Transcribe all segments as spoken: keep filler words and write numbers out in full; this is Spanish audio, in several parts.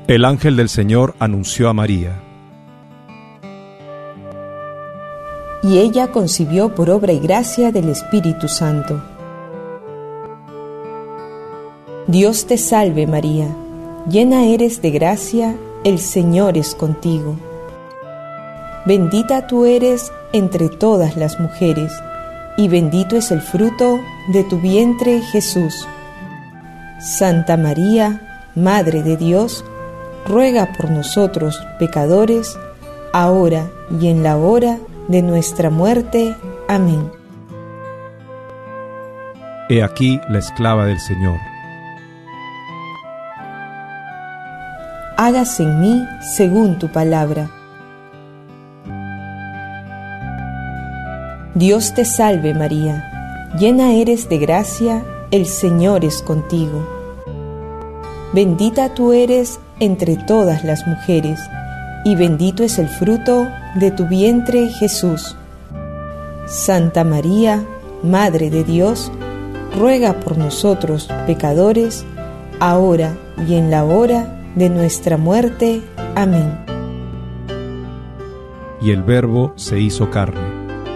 El ángel del Señor anunció a María. Y ella concibió por obra y gracia del Espíritu Santo. Dios te salve María, llena eres de gracia, el Señor es contigo. Bendita tú eres entre todas las mujeres, y bendito es el fruto de tu vientre Jesús. Santa María, Madre de Dios, ruega por nosotros pecadores, ahora y en la hora de nuestra muerte. Amén. He aquí la esclava del Señor. Hágase en mí según tu palabra. Dios te salve María, llena eres de gracia, el Señor es contigo. Bendita tú eres entre todas las mujeres, y bendito es el fruto de tu vientre Jesús. Santa María, Madre de Dios, ruega por nosotros pecadores, ahora y en la hora de nuestra muerte. Amén. Y el Verbo se hizo carne.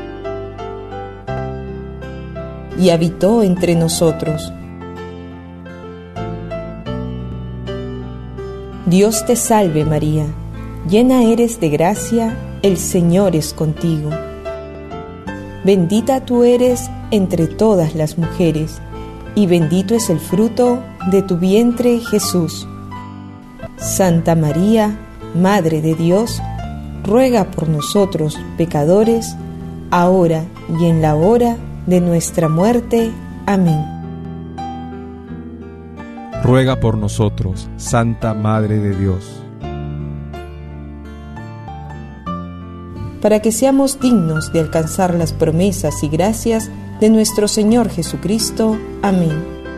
Y habitó entre nosotros. Dios te salve María, llena eres de gracia, el Señor es contigo. Bendita tú eres entre todas las mujeres, y bendito es el fruto de tu vientre Jesús. Santa María, Madre de Dios, ruega por nosotros pecadores, ahora y en la hora de nuestra muerte. Amén. Ruega por nosotros, Santa Madre de Dios, para que seamos dignos de alcanzar las promesas y gracias de nuestro Señor Jesucristo. Amén.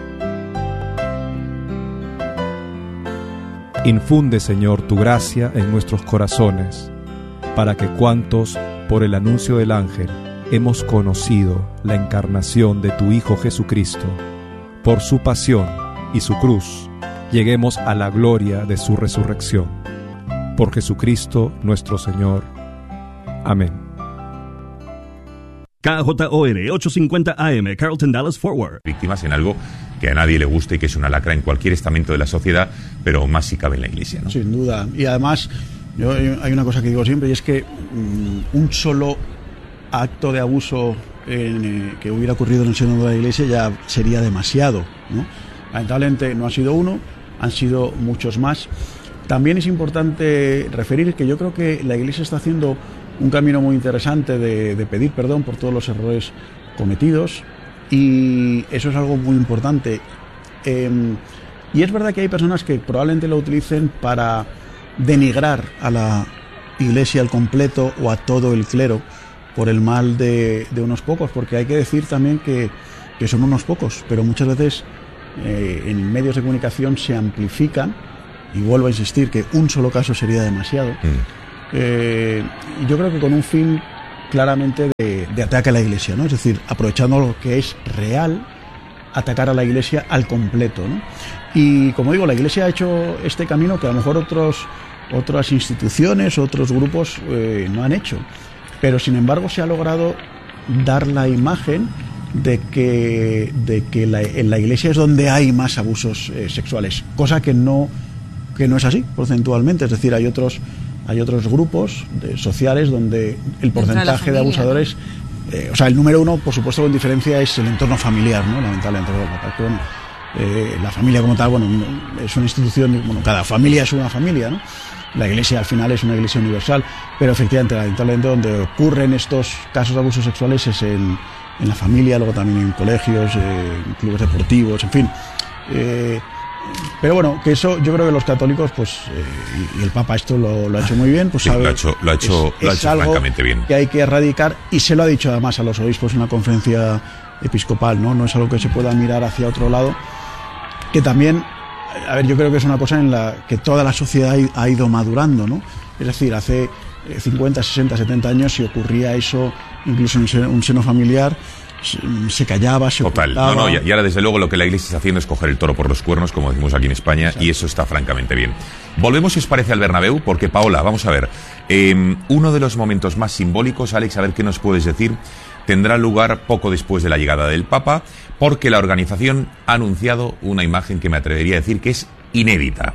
Infunde, Señor, tu gracia en nuestros corazones, para que cuantos, por el anuncio del ángel, hemos conocido la encarnación de tu Hijo Jesucristo, por su pasión y su cruz, lleguemos a la gloria de su resurrección. Por Jesucristo nuestro Señor. Amén. K J O R ochocientos cincuenta A M, Carlton, Dallas, Fort Worth. Víctimas en algo que a nadie le guste y que es una lacra en cualquier estamento de la sociedad, pero más si cabe en la Iglesia, ¿no? Sin duda. Y además, yo, hay una cosa que digo siempre, y es que um, un solo acto de abuso en, eh, que hubiera ocurrido en el seno de la Iglesia ya sería demasiado, ¿no? Lamentablemente no ha sido uno, han sido muchos más. También es importante referir que yo creo que la Iglesia está haciendo un camino muy interesante de, de pedir perdón por todos los errores cometidos, y eso es algo muy importante. Eh, y es verdad que hay personas que probablemente lo utilicen para denigrar a la Iglesia al completo o a todo el clero por el mal de, de unos pocos, porque hay que decir también que, que son unos pocos, pero muchas veces eh, en medios de comunicación se amplifican, y vuelvo a insistir que un solo caso sería demasiado. Mm. Eh, y yo creo que con un fin claramente de, de ataque a la Iglesia, ¿no? Es decir, aprovechando lo que es real, atacar a la Iglesia al completo, ¿no? Y como digo, la Iglesia ha hecho este camino que a lo mejor otros, otras instituciones, otros grupos eh, no han hecho, pero sin embargo se ha logrado dar la imagen de que, de que la, en la Iglesia es donde hay más abusos eh, sexuales, cosa que no, que no es así porcentualmente. Es decir, hay otros Hay otros grupos de, sociales donde el porcentaje de, de abusadores, eh, o sea, el número uno, por supuesto, con diferencia, es el entorno familiar, ¿no? Lamentablemente, bueno, eh, la familia como tal, bueno, es una institución, bueno, cada familia es una familia, ¿no? La Iglesia al final es una Iglesia universal, pero efectivamente, lamentablemente, donde ocurren estos casos de abusos sexuales es en, en la familia, luego también en colegios, eh, en clubes deportivos, en fin. Eh, Pero bueno, que eso yo creo que los católicos, pues, eh, y el Papa esto lo, lo ha hecho muy bien, pues sí, sabe, lo ha hecho, lo ha hecho, es, lo ha es hecho algo francamente bien, que hay que erradicar, y se lo ha dicho además a los obispos en una conferencia episcopal, ¿no? No es algo que se pueda mirar hacia otro lado, que también, a ver, yo creo que es una cosa en la que toda la sociedad ha ido madurando, ¿no? Es decir, hace cincuenta, sesenta, setenta años, si ocurría eso incluso en un seno familiar, se, se callaba, se Total, ocultaba. no, no, y, y ahora desde luego lo que la Iglesia está haciendo es coger el toro por los cuernos, como decimos aquí en España, Exacto. y eso está francamente bien. Volvemos, si os parece, al Bernabéu, porque Paola, vamos a ver, eh, uno de los momentos más simbólicos, Alex, a ver qué nos puedes decir, tendrá lugar poco después de la llegada del Papa, porque la organización ha anunciado una imagen que me atrevería a decir que es inédita.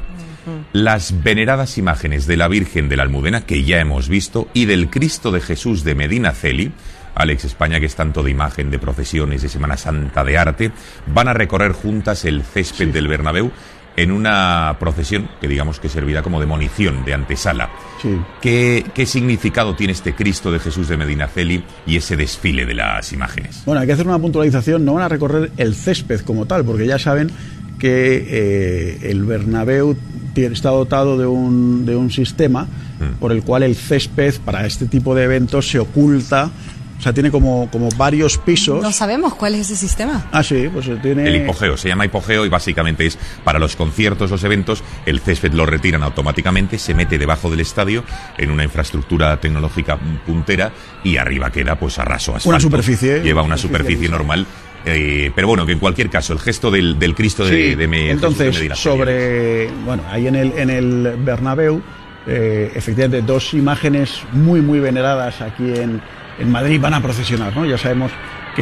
Las veneradas imágenes de la Virgen de la Almudena, que ya hemos visto, y del Cristo de Jesús de Medinaceli, Alex, España, que es tanto de imagen, de procesiones, de Semana Santa, de arte, van a recorrer juntas el césped sí. del Bernabéu en una procesión que digamos que servirá como de munición, de antesala. Sí. ¿Qué, ¿Qué significado tiene este Cristo de Jesús de Medinaceli y ese desfile de las imágenes? Bueno, hay que hacer una puntualización, no van a recorrer el césped como tal, porque ya saben que eh, el Bernabéu está dotado de un, de un sistema mm. por el cual el césped para este tipo de eventos se oculta. O sea, tiene como, como varios pisos. No sabemos cuál es ese sistema. Ah, sí, pues tiene... El hipogeo, se llama hipogeo y básicamente es para los conciertos, los eventos, el césped lo retiran automáticamente, se mete debajo del estadio en una infraestructura tecnológica puntera y arriba queda pues a raso asfalto. Una superficie. Lleva una superficie normal. Eh, pero bueno, que en cualquier caso, el gesto del, del Cristo de, sí, de, de entonces, de sobre... Bueno, ahí en el, en el Bernabéu, eh, efectivamente, dos imágenes muy, muy veneradas aquí en... en Madrid van a procesionar, ¿no? Ya sabemos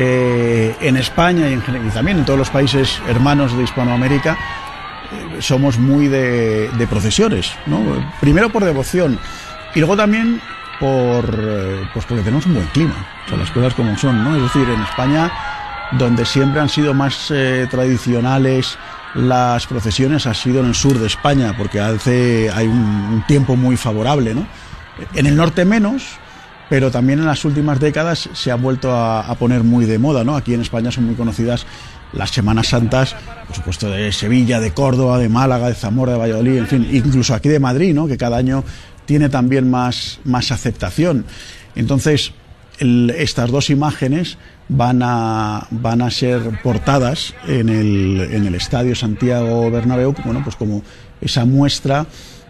que en España y, en, y también en todos los países hermanos de Hispanoamérica eh, somos muy de, de procesiones, ¿no? Primero por devoción y luego también por eh, pues porque tenemos un buen clima, o sea, las cosas como son, ¿no? Es decir, en España, donde siempre han sido más eh, tradicionales las procesiones, ha sido en el sur de España, porque hace hay un, un tiempo muy favorable, ¿no? En el norte menos, pero también en las últimas décadas se ha vuelto a, a poner muy de moda, ¿no? Aquí en España son muy conocidas las Semanas Santas, por supuesto, de Sevilla, de Córdoba, de Málaga, de Zamora, de Valladolid, en fin, incluso aquí de Madrid, ¿no? Que cada año tiene también más, más aceptación. Entonces, el, estas dos imágenes van a, van a ser portadas en el, en el Estadio Santiago Bernabéu, bueno, pues como esa muestra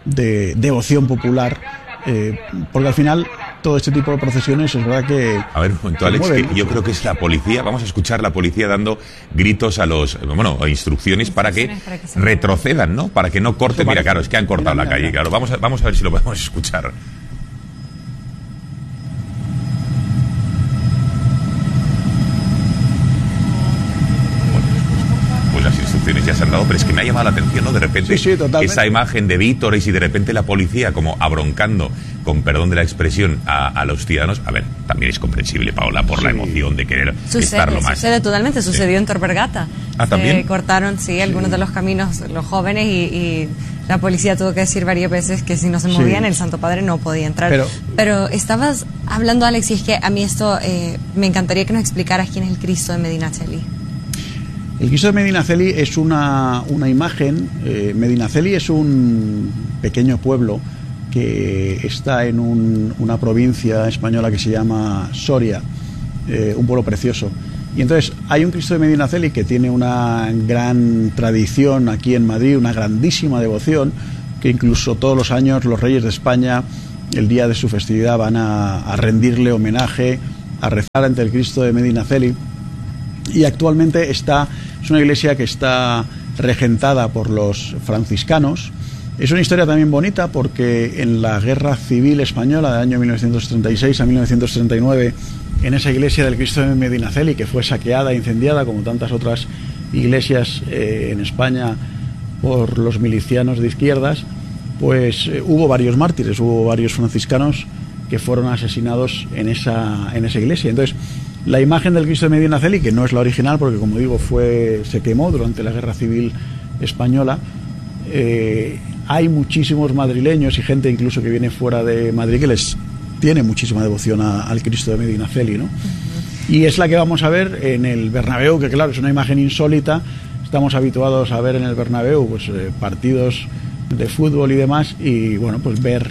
de devoción popular, eh, porque al final todo este tipo de procesiones es verdad que... A ver, un momento, Alex, que yo creo que es la policía, vamos a escuchar la policía dando gritos a los, bueno, instrucciones para que, para que retrocedan, ¿no? Para que no corten, mira, claro, es que han cortado mira, la mira, calle, mira. Claro, vamos a, vamos a ver si lo podemos escuchar. Ya se han dado, pero es que me ha llamado la atención, ¿no? De repente, sí, sí, esa imagen de vítores y de repente la policía como abroncando, con perdón de la expresión, a, a los ciudadanos. A ver, también es comprensible, Paola, por sí. la emoción de querer sucede, estar lo más... Sucede totalmente, sucedió sí. en Torbergata. Ah, ¿también? Se cortaron, sí, algunos sí. de los caminos, los jóvenes, y, y la policía tuvo que decir varias veces que si no se movían, sí. el Santo Padre no podía entrar. Pero, pero estabas hablando, Alex, y es que a mí esto, eh, me encantaría que nos explicaras quién es el Cristo de Medinaceli. El Cristo de Medinaceli es una, una imagen. eh, Medinaceli es un pequeño pueblo que está en un, una provincia española que se llama Soria, eh, un pueblo precioso. Y entonces hay un Cristo de Medinaceli que tiene una gran tradición aquí en Madrid, una grandísima devoción, que incluso todos los años los reyes de España, el día de su festividad, van a, a rendirle homenaje, a rezar ante el Cristo de Medinaceli. Y actualmente está, es una iglesia que está regentada por los franciscanos. Es una historia también bonita porque en la Guerra Civil Española del año mil novecientos treinta y seis a mil novecientos treinta y nueve, en esa iglesia del Cristo de Medinaceli, que fue saqueada e incendiada como tantas otras iglesias eh, en España por los milicianos de izquierdas, pues eh, hubo varios mártires, hubo varios franciscanos que fueron asesinados en esa, en esa iglesia. Entonces, la imagen del Cristo de Medinaceli, que no es la original porque, como digo, fue se quemó durante la Guerra Civil Española, eh, hay muchísimos madrileños y gente incluso que viene fuera de Madrid que les tiene muchísima devoción a, al Cristo de Medinaceli, ¿no? Uh-huh. Y es la que vamos a ver en el Bernabéu, que claro, es una imagen insólita. Estamos habituados a ver en el Bernabéu pues, eh, partidos de fútbol y demás, y bueno, pues ver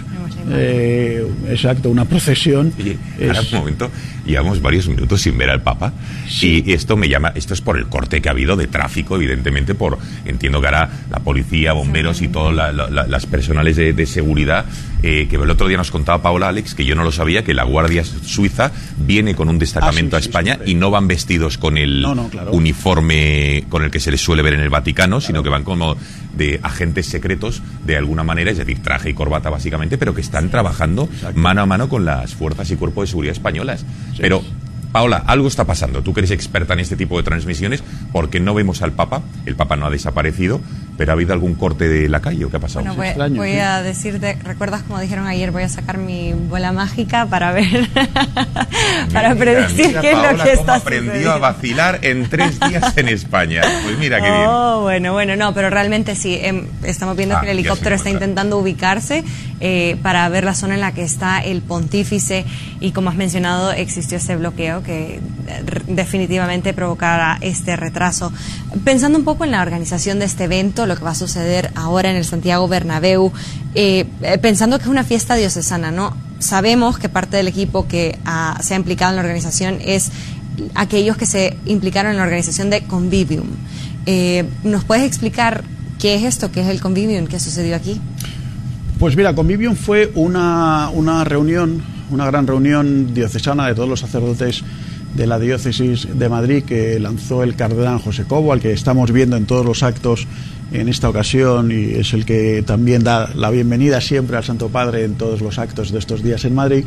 eh, exacto, una procesión. Oye, ahora es... un momento, llevamos varios minutos sin ver al Papa, sí. y esto me llama, esto es por el corte que ha habido de tráfico, evidentemente, por, entiendo que ahora la policía, bomberos sí. y todas la, la, las personales de, de seguridad, eh, que el otro día nos contaba Paola, Alex, que yo no lo sabía, que la Guardia Suiza viene con un destacamento ah, sí, a España sí, y no van vestidos con el no, no, claro. uniforme con el que se les suele ver en el Vaticano, claro. sino que van como de agentes secretos de alguna manera, es decir, traje y corbata básicamente, pero que están trabajando Exacto. mano a mano con las fuerzas y cuerpos de seguridad españolas. Sí. Pero, Paola, algo está pasando. Tú que eres experta en este tipo de transmisiones, porque no vemos al Papa. El Papa no ha desaparecido, pero ¿ha habido algún corte de la calle o qué ha pasado? Bueno, voy, extraño, voy ¿sí? a decirte, ¿recuerdas como dijeron ayer? Voy a sacar mi bola mágica para ver, para mira, predecir mira, qué Paola, es lo que está aprendió sucediendo. A vacilar en tres días en España. Pues mira qué oh, bien. Oh, bueno, bueno, no, pero realmente sí, eh, estamos viendo ah, que el helicóptero está intentando ubicarse eh, para ver la zona en la que está el pontífice y como has mencionado, existió ese bloqueo que definitivamente provocará este retraso. Pensando un poco en la organización de este evento, lo que va a suceder ahora en el Santiago Bernabéu, eh, pensando que es una fiesta diocesana, ¿no? Sabemos que parte del equipo que ha, se ha implicado en la organización es aquellos que se implicaron en la organización de Convivium. Eh, ¿Nos puedes explicar qué es esto, qué es el Convivium, qué sucedió aquí? Pues mira, Convivium fue una, una reunión, una gran reunión diocesana de todos los sacerdotes de la diócesis de Madrid que lanzó el cardenal José Cobo, al que estamos viendo en todos los actos en esta ocasión y es el que también da la bienvenida siempre al Santo Padre en todos los actos de estos días en Madrid.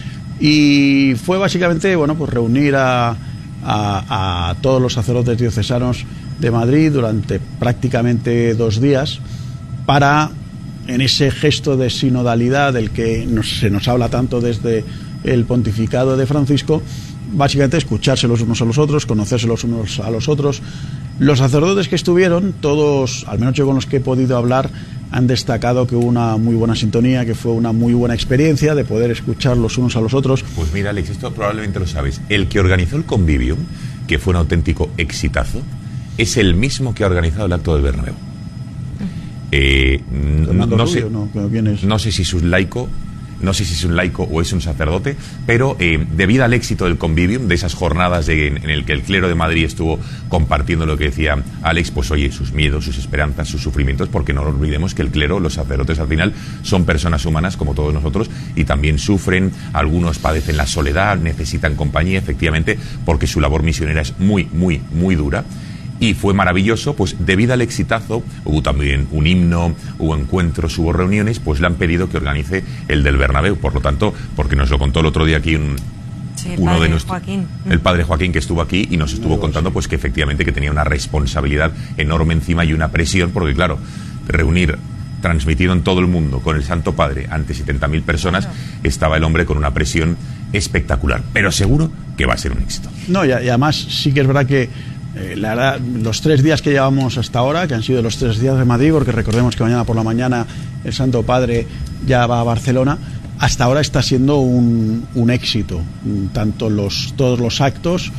Y fue básicamente, bueno, pues reunir a, a, a todos los sacerdotes diocesanos de Madrid durante prácticamente dos días para, en ese gesto de sinodalidad del que nos, se nos habla tanto desde el pontificado de Francisco, básicamente escucharse los unos a los otros, conocerse los unos a los otros. Los sacerdotes que estuvieron, todos, al menos yo con los que he podido hablar, han destacado que hubo una muy buena sintonía, que fue una muy buena experiencia de poder escuchar los unos a los otros. Pues mira, Alex, esto probablemente lo sabes. El que organizó el Convivium, que fue un auténtico exitazo, es el mismo que ha organizado el acto del Bernabéu. Eh, no, no, sé, no, es? no sé si es un laico, no sé si es un laico o es un sacerdote, pero eh, debido al éxito del Convivium, de esas jornadas de, en, en el que el clero de Madrid estuvo compartiendo lo que decía Alex, pues oye, sus miedos, sus esperanzas, sus sufrimientos, porque no olvidemos que el clero, los sacerdotes al final son personas humanas como todos nosotros y también sufren, algunos padecen la soledad, necesitan compañía, efectivamente, porque su labor misionera es muy, muy, muy dura. Y fue maravilloso, pues debido al exitazo, hubo también un himno, hubo encuentros, hubo reuniones, pues le han pedido que organice el del Bernabéu. Por lo tanto, porque nos lo contó el otro día aquí un, sí, el uno padre de nuestros, Joaquín. el padre Joaquín, que estuvo aquí y nos estuvo no, contando pues que efectivamente que tenía una responsabilidad enorme encima y una presión, porque claro, reunir transmitido en todo el mundo con el Santo Padre ante setenta mil personas, claro. Estaba el hombre con una presión espectacular, pero seguro que va a ser un éxito. No, y, y además sí que es verdad que Eh, la verdad, los tres días que llevamos hasta ahora, que han sido los tres días de Madrid, porque recordemos que mañana por la mañana el Santo Padre ya va a Barcelona, hasta ahora está siendo un, un éxito, tanto los, todos los actos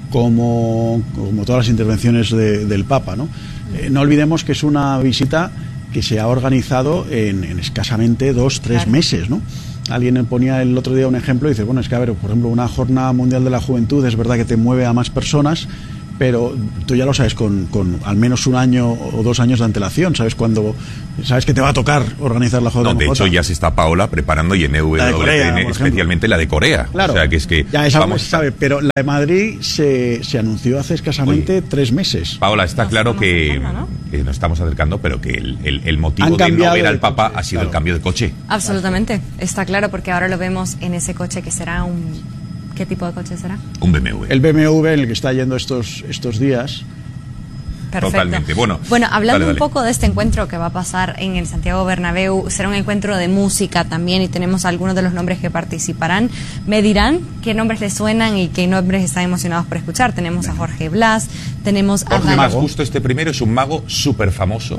como, como todas las intervenciones de, del Papa, ¿no? Eh, no olvidemos que es una visita que se ha organizado en, en escasamente dos, tres claro. meses, ¿no? Alguien ponía el otro día un ejemplo y dice, bueno, es que a ver, por ejemplo, una jornada mundial de la juventud es verdad que te mueve a más personas, pero tú ya lo sabes con, con al menos un año o dos años de antelación, sabes cuando sabes que te va a tocar organizar la J M J. No, de hecho ya se está Paola preparando y en E W T N especialmente la de Corea. Claro, o sea que es que ya esa vamos, sabe, pero la de Madrid se, se anunció hace escasamente Oye, tres meses. Paola, está nos claro que, ¿no? que nos estamos acercando, pero que el, el, el motivo de no ver al Papa coche, ha sido claro. el cambio de coche. Absolutamente, está claro, porque ahora lo vemos en ese coche que será un... ¿Qué tipo de coche será? Un B M W. El B M W en el que está yendo estos, estos días. Perfecto. Totalmente. Bueno, bueno hablando dale, dale. un poco de este encuentro que va a pasar en el Santiago Bernabéu, será un encuentro de música también y tenemos algunos de los nombres que participarán. Me dirán qué nombres les suenan y qué nombres están emocionados por escuchar. Tenemos a Jorge Blas, tenemos a... Jorge Blas, justo este primero, es un mago súper famoso.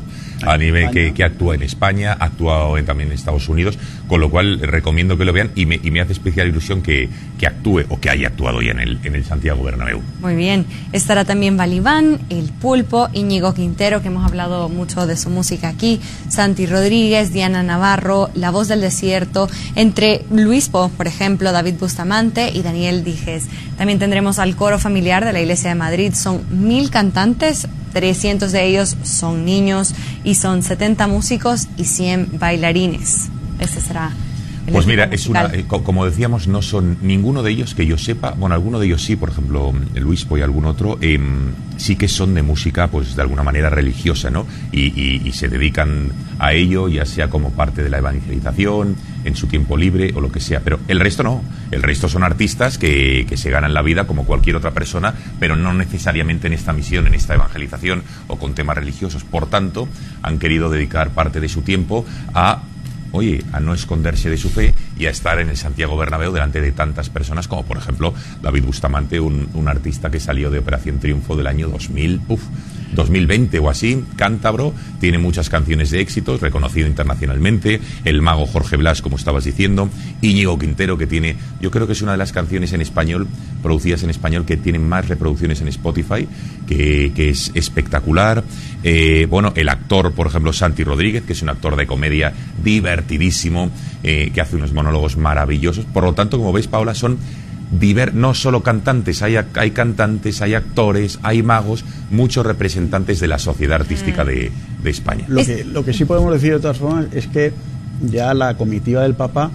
a nivel que, que actúa en España, ha actuado en, también en Estados Unidos, con lo cual recomiendo que lo vean y me, y me hace especial ilusión que, que actúe o que haya actuado ya en el, en el Santiago Bernabéu. Muy bien, estará también Balibán, El Pulpo, Íñigo Quintero, que hemos hablado mucho de su música aquí, Santi Rodríguez, Diana Navarro, La Voz del Desierto, entre Luis Po, por ejemplo, David Bustamante y Daniel Dijes. También tendremos al coro familiar de la Iglesia de Madrid, son mil cantantes, trescientos de ellos son niños y son setenta músicos y cien bailarines. Ese será el Pues mira, musical. es una, eh, como decíamos, no son ninguno de ellos que yo sepa, bueno, alguno de ellos sí, por ejemplo, Luis Po y algún otro, eh, sí que son de música, pues de alguna manera religiosa, ¿no? Y, y, y se dedican a ello, ya sea como parte de la evangelización, en su tiempo libre o lo que sea, pero el resto no, el resto son artistas que, que se ganan la vida como cualquier otra persona, pero no necesariamente en esta misión, en esta evangelización o con temas religiosos. Por tanto, han querido dedicar parte de su tiempo a oye, a no esconderse de su fe y a estar en el Santiago Bernabéu delante de tantas personas como, por ejemplo, David Bustamante, un, un artista que salió de Operación Triunfo del año dos mil, uf, dos mil veinte o así, cántabro, tiene muchas canciones de éxitos, reconocido internacionalmente, el mago Jorge Blas, como estabas diciendo, Íñigo Quintero, que tiene, yo creo que es una de las canciones en español, producidas en español, que tienen más reproducciones en Spotify, que, que es espectacular. Eh, bueno, el actor, por ejemplo, Santi Rodríguez, que es un actor de comedia divertidísimo, eh, que hace unos monólogos maravillosos. Por lo tanto, como veis, Paola, son diver no solo cantantes, hay, hay cantantes, hay actores, hay magos, muchos representantes de la sociedad artística de, de España. Lo que, lo que sí podemos decir de todas formas es que ya la comitiva del Papa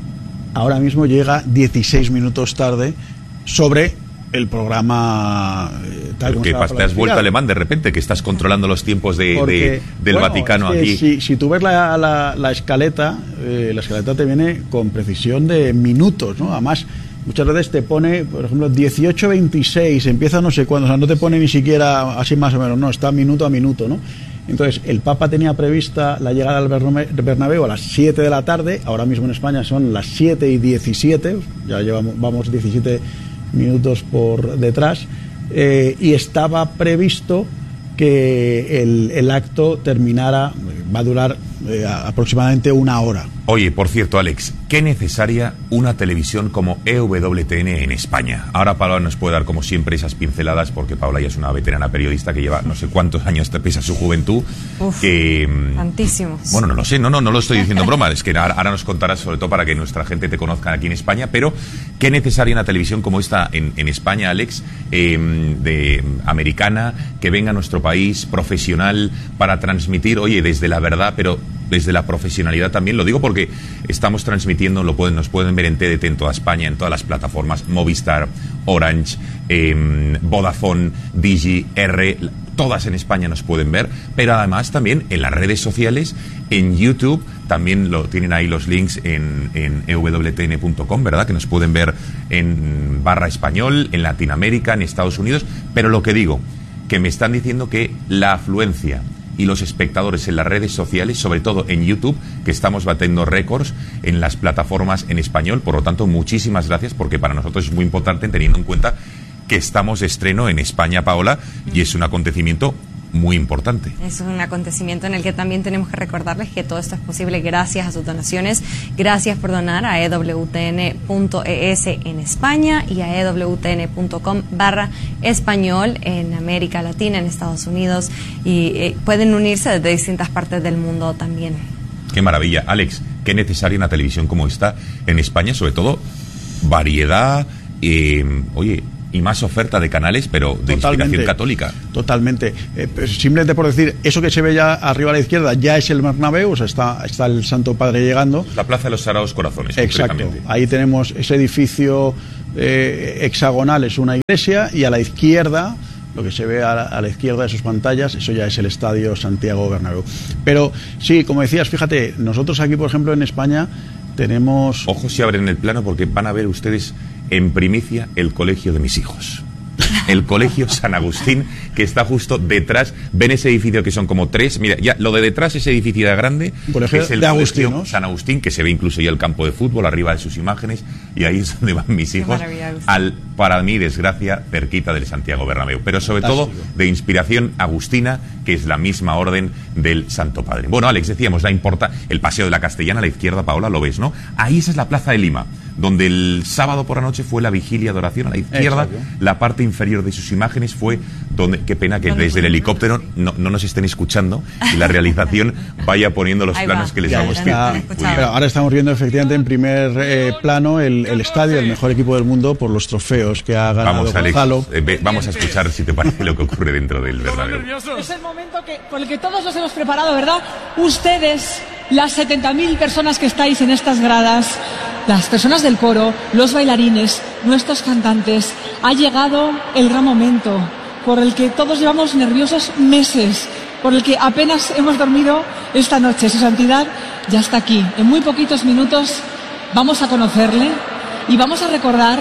ahora mismo llega dieciséis minutos tarde sobre el programa eh, tal como que te has vuelto alemán de repente, que estás controlando los tiempos de, Porque, de, del bueno, Vaticano es que aquí. Si, si tú ves la, la, la escaleta, eh, la escaleta te viene con precisión de minutos, ¿no? Además, muchas veces te pone, por ejemplo, dieciocho veintiséis, empieza no sé cuándo, o sea, no te pone ni siquiera así más o menos, no, está minuto a minuto, ¿no? Entonces, el Papa tenía prevista la llegada al Bernabéu a las siete de la tarde, ahora mismo en España son las siete y diecisiete, ya llevamos vamos diecisiete minutos por detrás, eh, y estaba previsto que el, el acto terminara, va a durar eh, aproximadamente una hora. Oye, por cierto, Alex, qué necesaria una televisión como E W T N en España. Ahora Paola nos puede dar, como siempre, esas pinceladas, porque Paola ya es una veterana periodista que lleva no sé cuántos años, te pesa su juventud. Uf, que, tantísimos. Bueno, no lo sé, no, no, no lo estoy diciendo en broma, es que ahora, ahora nos contarás, sobre todo para que nuestra gente te conozca aquí en España, pero qué necesaria una televisión como esta en, en España, Alex, eh, de americana, que venga a nuestro país, profesional, para transmitir, oye, desde la verdad, pero desde la profesionalidad también. Lo digo porque estamos transmitiendo, lo pueden, nos pueden ver en T D T en toda España, en todas las plataformas, Movistar, Orange, eh, Vodafone, Digi, R, todas en España nos pueden ver, pero además también en las redes sociales, en YouTube, también lo tienen ahí los links en, en e w t n punto com, ¿verdad? Que nos pueden ver en barra español, en Latinoamérica, en Estados Unidos, pero lo que digo, que me están diciendo que la afluencia y los espectadores en las redes sociales, sobre todo en YouTube, que estamos batiendo récords en las plataformas en español. Por lo tanto, muchísimas gracias, porque para nosotros es muy importante, teniendo en cuenta que estamos de estreno en España, Paola, y es un acontecimiento muy importante. Es un acontecimiento en el que también tenemos que recordarles que todo esto es posible gracias a sus donaciones. Gracias por donar a e w t n punto e s en España y a e w t n punto com barra español en América Latina, en Estados Unidos, y eh, pueden unirse desde distintas partes del mundo también. Qué maravilla. Alex, qué necesaria una televisión como esta en España, sobre todo variedad, eh, oye, y más oferta de canales, pero de totalmente, inspiración católica. Totalmente. Eh, pues simplemente por decir, eso que se ve ya arriba a la izquierda ya es el Bernabéu, o sea, está, está el Santo Padre llegando. La Plaza de los Sagrados Corazones. Exacto. Ahí tenemos ese edificio eh, hexagonal, es una iglesia, y a la izquierda, lo que se ve a la, a la izquierda de sus pantallas, eso ya es el Estadio Santiago Bernabéu. Pero sí, como decías, fíjate, nosotros aquí, por ejemplo, en España tenemos... Ojo si abren el plano, porque van a ver ustedes en primicia el colegio de mis hijos. El colegio San Agustín, que está justo detrás. Ven ese edificio que son como tres. Mira, ya lo de detrás, ese edificio de grande, colegio es el de colegio Agustín, ¿no? San Agustín, que se ve incluso ya el campo de fútbol arriba de sus imágenes, y ahí es donde van mis hijos. Al, para mi desgracia, cerquita del Santiago Bernabéu. Pero sobre todo de inspiración agustina, que es la misma orden del Santo Padre. Bueno, Alex, decíamos, la importa el Paseo de la Castellana a la izquierda, Paola, lo ves, ¿no? Ahí esa es la Plaza de Lima, donde el sábado por la noche fue la vigilia de oración. A la izquierda, exacto, la parte inferior de sus imágenes fue donde, qué pena que desde el helicóptero no, no nos estén escuchando y la realización vaya poniendo los planos que les ya, vamos pidiendo. Ahora estamos viendo efectivamente en primer eh, plano el, el estadio, el mejor equipo del mundo por los trofeos que ha ganado vamos, Alex, Gonzalo. Eh, ve, vamos a escuchar si te parece lo que ocurre dentro del Bernabéu. Es el momento que, por el que todos nos hemos preparado, ¿verdad? Ustedes, las setenta mil personas que estáis en estas gradas, las personas del coro, los bailarines, nuestros cantantes, ha llegado el gran momento por el que todos llevamos nerviosos meses, por el que apenas hemos dormido esta noche. Su Santidad ya está aquí. En muy poquitos minutos vamos a conocerle y vamos a recordar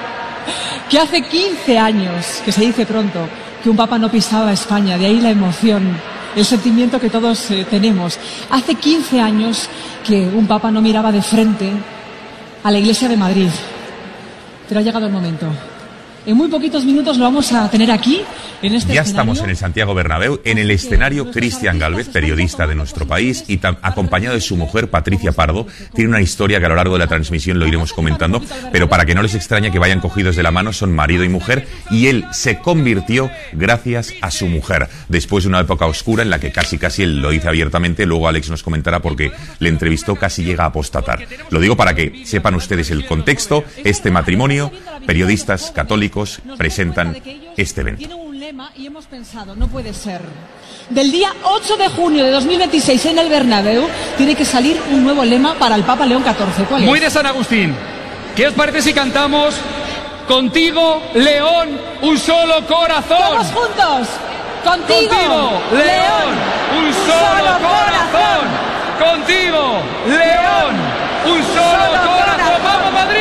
que hace quince años, que se dice pronto, que un papa no pisaba España, de ahí la emoción, el sentimiento que todos eh, tenemos. Hace quince años que un papa no miraba de frente a la Iglesia de Madrid, pero ha llegado el momento. En muy poquitos minutos lo vamos a tener aquí, en este Ya escenario. estamos en el Santiago Bernabéu, en el escenario Cristian Gálvez, periodista de nuestro país, y acompañado de su mujer Patricia Pardo. Tiene una historia que a lo largo de la transmisión lo iremos comentando, pero para que no les extrañe que vayan cogidos de la mano, son marido y mujer, y él se convirtió gracias a su mujer, después de una época oscura en la que casi casi él lo dice abiertamente. Luego Alex nos comentará porque le entrevistó, casi llega a apostatar. Lo digo para que sepan ustedes el contexto. Este matrimonio, periodistas católicos presentan este evento. Tiene un lema y hemos pensado, no puede ser. Del día ocho de junio de dos mil veintiséis en el Bernabéu tiene que salir un nuevo lema para el Papa León catorce. ¿Cuál es? Muy de San Agustín. ¿Qué os parece si cantamos Contigo, León, un solo corazón? ¡Todos juntos! Contigo, Contigo León, un solo corazón. Contigo, León, un solo corazón. ¡Vamos, Madrid!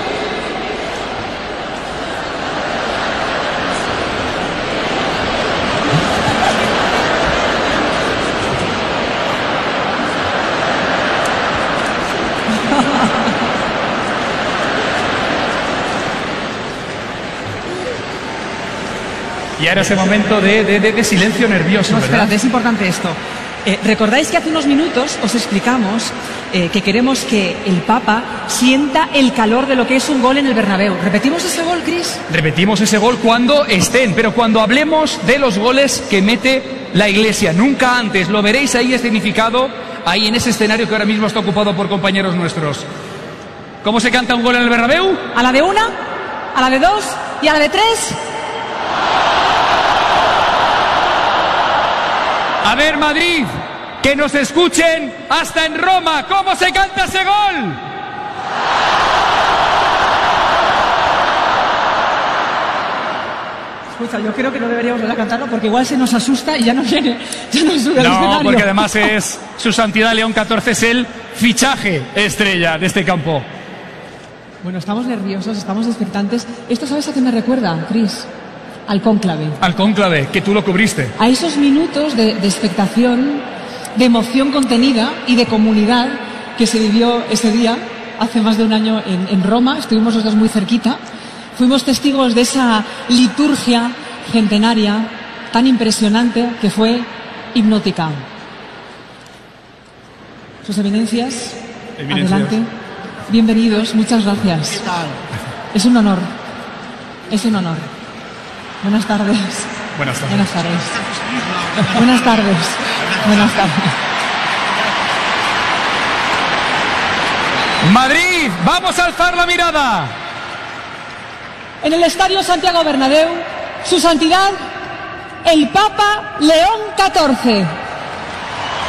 Y ahora ese momento de, de, de, de silencio nervioso, No, ¿verdad? espérate, es importante esto. Eh, ¿Recordáis que hace unos minutos os explicamos eh, que queremos que el Papa sienta el calor de lo que es un gol en el Bernabéu? ¿Repetimos ese gol, Cris? Repetimos ese gol cuando estén, pero cuando hablemos de los goles que mete la Iglesia, nunca antes. Lo veréis ahí escenificado, ahí en ese escenario que ahora mismo está ocupado por compañeros nuestros. ¿Cómo se canta un gol en el Bernabéu? ¿A la de una? ¿A la de dos? ¿Y a la de tres? A ver, Madrid, que nos escuchen hasta en Roma. ¿Cómo se canta ese gol? Escucha, yo creo que no deberíamos volver a cantarlo porque igual se nos asusta y ya no viene, ya no sube al No, escenario. porque además es Su Santidad León catorce, es el fichaje estrella de este campo. Bueno, estamos nerviosos, estamos expectantes. ¿Esto sabes a qué me recuerda, Cris? Al cónclave. Al cónclave, que tú lo cubriste. A esos minutos de, de expectación, de emoción contenida y de comunidad que se vivió ese día, hace más de un año en, en Roma. Estuvimos los dos muy cerquita. Fuimos testigos de esa liturgia centenaria tan impresionante que fue hipnótica. Sus eminencias, Eminencias. adelante. Bienvenidos, muchas gracias. Es un honor. Es un honor. Buenas tardes. Buenas tardes. Buenas tardes. Buenas tardes. Buenas tardes. Madrid, vamos a alzar la mirada. En el Estadio Santiago Bernabéu, Su Santidad, el Papa León catorce.